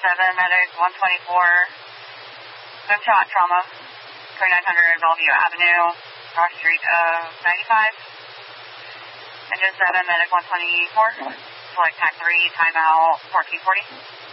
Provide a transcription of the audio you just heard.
7, medic 124, gunshot trauma, 2900 Bellevue Avenue, cross street of 95. Engine 7, medic 124, select TAC 3, timeout 1440.